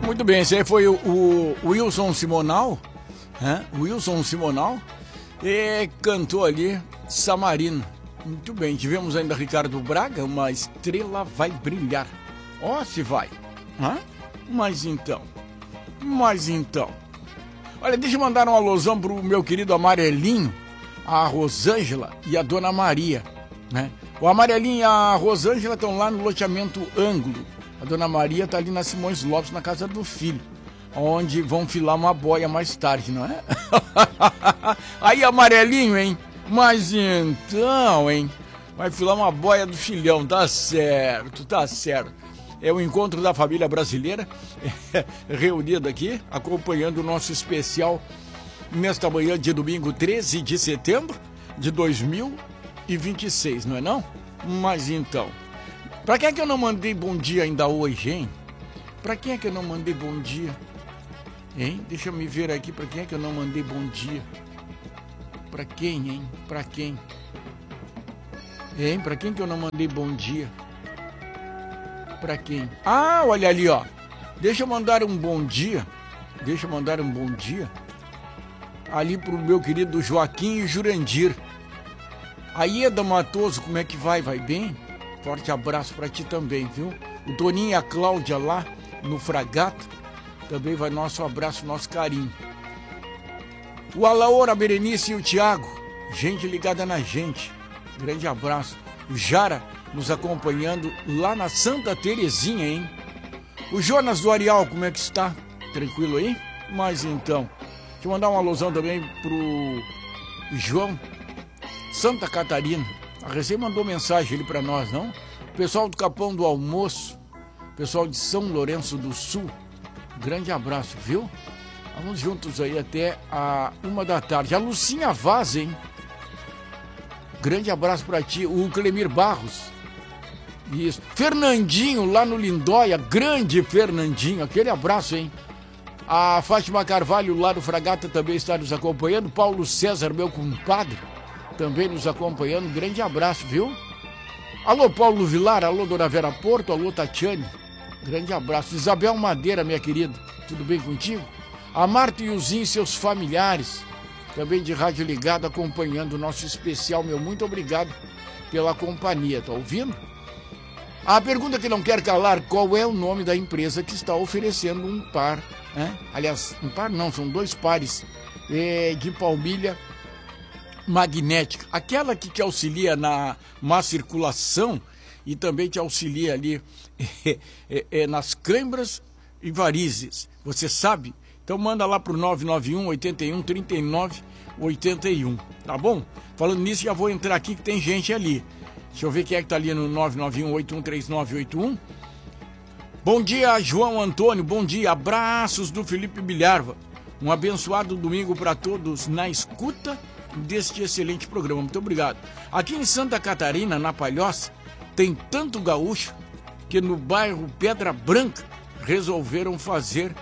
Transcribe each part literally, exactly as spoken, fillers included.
Muito bem, esse aí foi o, o Wilson Simonal, né? Wilson Simonal, e cantou ali Samarino. Muito bem, tivemos ainda Ricardo Braga, Uma Estrela Vai Brilhar. Ó, oh, se vai. Hã? Mas então, mas então. Olha, deixa eu mandar um alusão pro meu querido Amarelinho, a Rosângela e a Dona Maria, né? O Amarelinho e a Rosângela estão lá no loteamento Ângulo. A Dona Maria tá ali na Simões Lopes, na casa do filho, onde vão filar uma boia mais tarde, não é? Aí, Amarelinho, hein? Mas então, hein? Vai filar uma boia do filhão, tá certo, tá certo. É o encontro da família brasileira reunida aqui, acompanhando o nosso especial nesta manhã de domingo treze de setembro de dois mil e vinte e seis, não é não? Mas então, pra quem é que eu não mandei bom dia ainda hoje, hein? Pra quem é que eu não mandei bom dia? Hein? Deixa eu me ver aqui, pra quem é que eu não mandei bom dia? Pra quem, hein? Pra quem? Hein? Pra quem que eu não mandei bom dia? Pra quem? Ah, olha ali, ó. Deixa eu mandar um bom dia. Deixa eu mandar um bom dia ali pro meu querido Joaquim e Jurandir. A Ieda Matoso, como é que vai? Vai bem? Forte abraço pra ti também, viu? O Toninho e a Cláudia lá no Fragata, também vai nosso abraço, nosso carinho. O Alaor, a Berenice e o Thiago, gente ligada na gente. Grande abraço. O Jara nos acompanhando lá na Santa Terezinha, hein? O Jonas do Arial, como é que está? Tranquilo aí? Mas então, deixa eu mandar uma alusão também pro João Santa Catarina. A Recém mandou mensagem ali pra nós, não? O pessoal do Capão do Almoço, pessoal de São Lourenço do Sul, grande abraço, viu? Vamos juntos aí até a uma da tarde. A Lucinha Vaz, hein? Grande abraço pra ti. O Clemir Barros. Isso. Fernandinho lá no Lindóia. Grande Fernandinho. Aquele abraço, hein? A Fátima Carvalho lá do Fragata também está nos acompanhando. Paulo César, meu compadre, também nos acompanhando. Grande abraço, viu? Alô, Paulo Vilar. Alô, Dona Vera Porto. Alô, Tatiane. Grande abraço. Isabel Madeira, minha querida. Tudo bem contigo? A Marta e o Zinho e seus familiares, também de rádio ligado, acompanhando o nosso especial. Meu muito obrigado pela companhia, tá ouvindo? A pergunta que não quer calar: qual é o nome da empresa que está oferecendo um par, né? Aliás, um par não, são dois pares é, de palmilha magnética, aquela que te auxilia na má circulação e também te auxilia ali é, é, é, nas câimbras e varizes, você sabe? Então manda lá pro nove nove um, oito um, três nove oito um, tá bom? Falando nisso, já vou entrar aqui que tem gente ali. Deixa eu ver quem é que tá ali no nove nove um, oito um três nove oito um. Bom dia, João Antônio, bom dia, abraços do Felipe Bilharva. Um abençoado domingo para todos na escuta deste excelente programa, muito obrigado. Aqui em Santa Catarina, na Palhoça, tem tanto gaúcho que no bairro Pedra Branca resolveram fazer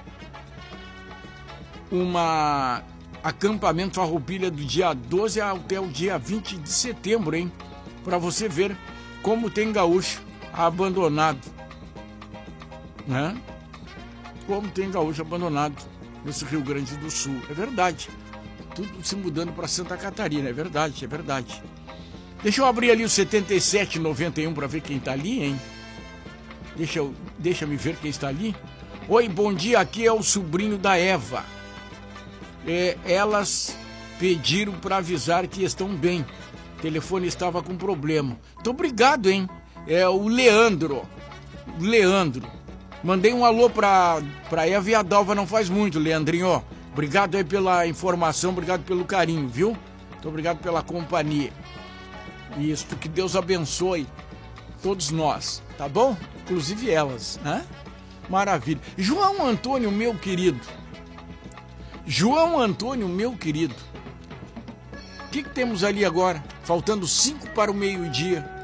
uma acampamento farroupilha do dia doze até o dia vinte de setembro, hein? Para você ver como tem gaúcho abandonado, né? Como tem gaúcho abandonado nesse Rio Grande do Sul. É verdade. Tudo se mudando para Santa Catarina, é verdade, é verdade. Deixa eu abrir ali o setenta e sete noventa e um para ver quem tá ali, hein? Deixa eu, deixa me ver quem está ali. Oi, bom dia, aqui é o sobrinho da Eva. É, elas pediram para avisar que estão bem. O telefone estava com problema. Muito obrigado, hein? É o Leandro. Leandro. Mandei um alô para para Eva e a Dalva não faz muito, Leandrinho. Obrigado aí pela informação, obrigado pelo carinho, viu? Muito obrigado pela companhia. Isso, que Deus abençoe todos nós, tá bom? Inclusive elas, né? Maravilha. João Antônio, meu querido. João Antônio, meu querido, o que, que temos ali agora? Faltando cinco para o meio-dia.